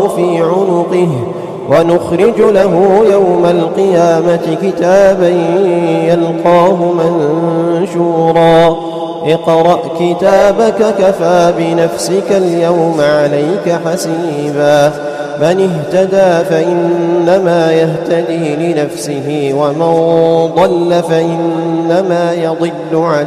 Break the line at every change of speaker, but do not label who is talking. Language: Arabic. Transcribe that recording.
في عنقه ونخرج له يوم القيامة كتابا يلقاه منشورا اقرأ كتابك كفى بنفسك اليوم عليك حسيبا من اهتدى فإنما يهتدي لنفسه ومن ضل فإنما يضل عليه